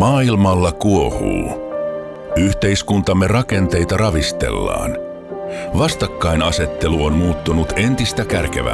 Maailmalla kuohuu. Yhteiskuntamme rakenteita ravistellaan. Vastakkainasettelu on muuttunut entistä kärkevämmäksi.